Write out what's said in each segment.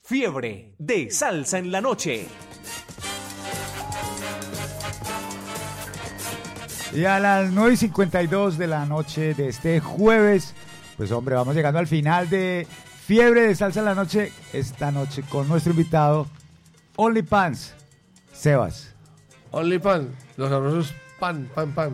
Fiebre de salsa en la noche. Y a las 9:52 de la noche de este jueves, pues hombre, vamos llegando al final de Fiebre de Salsa en la Noche, esta noche con nuestro invitado OnlyPans, Sebas. OnlyPans, los sabrosos pan. Pan. Para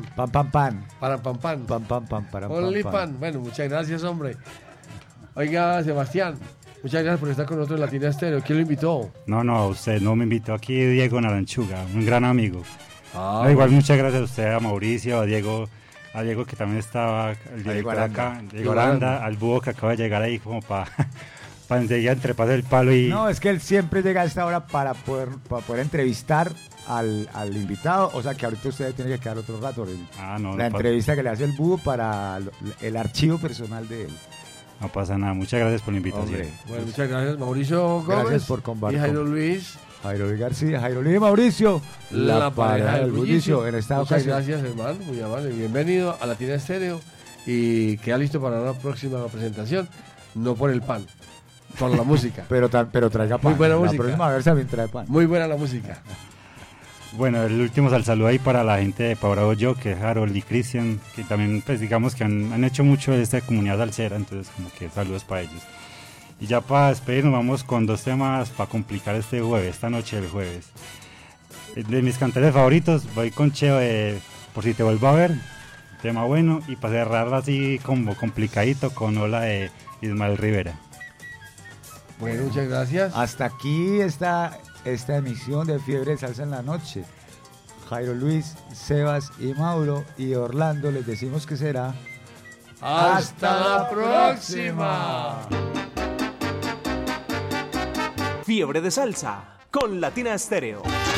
pan. Para OnlyPans, bueno, muchas gracias, hombre. Oiga, Sebastián, muchas gracias por estar con nosotros en Latina Estéreo. ¿Quién lo invitó? No, usted no me invitó aquí, Diego Naranchuga, un gran amigo. Ah, Igual muchas gracias a usted, a Mauricio, a Diego que también estaba, el director acá, Diego Aranda, al búho que acaba de llegar ahí como para enseguida entrepasar el palo y... No, es que él siempre llega a esta hora para poder entrevistar al invitado, o sea que ahorita usted tiene que quedar otro rato. La entrevista que le hace el búho para el archivo personal de él. No pasa nada, muchas gracias por la invitación. Hombre, bueno, muchas gracias, Mauricio Gómez. Gracias por compartir. Y Jairo Luis García, Jairo Luis y Mauricio, la pareja del bullicio. En esta muchas ocasión. gracias, hermano, muy amable. Bienvenido a Latina Estéreo y queda listo para una próxima presentación. No por el pan, por la música. pero traiga pan. Muy buena la música. próxima vez también trae pan. Muy buena la música. Bueno, el último saludo ahí para la gente de Pabravo Yo, que es Harold y Cristian, que también pues digamos que han hecho mucho de esta comunidad salsera, entonces como que saludos para ellos. Y ya para despedirnos vamos con dos temas para complicar esta noche del jueves. De mis cantantes favoritos voy con Cheo de Por si te vuelvo a ver, tema bueno, y para cerrar así como complicadito con Hola de Ismael Rivera. Bueno, muchas gracias. Hasta aquí esta emisión de Fiebre de Salsa en la Noche. Jairo Luis, Sebas y Mauro y Orlando les decimos que será ¡hasta la próxima! Fiebre de Salsa con Latina Estéreo.